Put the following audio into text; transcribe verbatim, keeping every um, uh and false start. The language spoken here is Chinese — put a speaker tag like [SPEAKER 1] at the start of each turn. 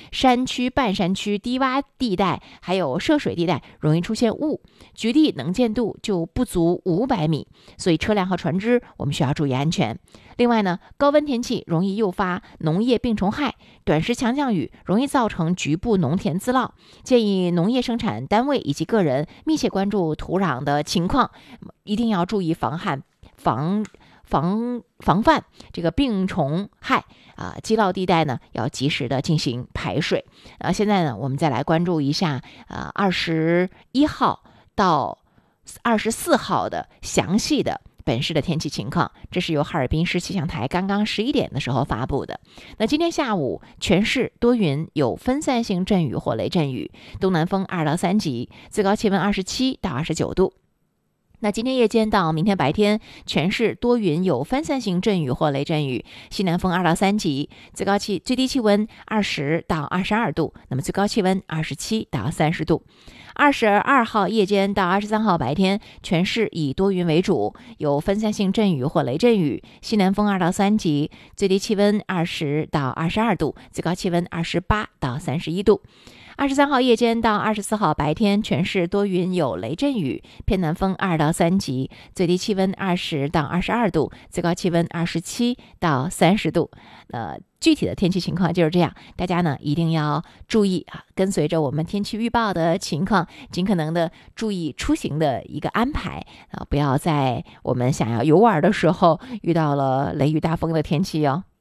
[SPEAKER 1] 山区、半山区、低洼地带还有涉水地带容易出现雾，局地能见度就不足五百米，所以车辆和船只我们需要注意安全。另外呢，高温天气容易诱发农业病虫害，短时强降雨容易造成局部农田滋涝，建议农业生产单位以及个人密切关注土壤的情况，一定要注意防旱防防防范这个病虫害啊，积涝地带呢要及时的进行排水。啊，现在呢，我们再来关注一下啊，二十一号到二十四号的详细的本市的天气情况，这是由哈尔滨市气象台刚刚十一点的时候发布的。那今天下午全市多云，有分散性阵雨或雷阵雨，东南风二到三级，最高气温二十七到二十九度。那今天夜间到明天白天，全市多云，有分散性阵雨或雷阵雨，西南风二到三级，最高气最低气温二十到二十二度，那么最高气温二十七到三十度。二十二号夜间到二十三号白天，全市以多云为主，有分散性阵雨或雷阵雨，西南风二到三级，最低气温二十到二十二度，最高气温二十八到三十一度。二十三号夜间到二十四号白天，全市多云有雷阵雨，偏南风二到三级，最低气温二十到二十二度，最高气温二十七到三十度。呃，具体的天气情况就是这样，大家呢一定要注意啊，跟随着我们天气预报的情况，尽可能的注意出行的一个安排啊，不要在我们想要游玩的时候遇到了雷雨大风的天气哦。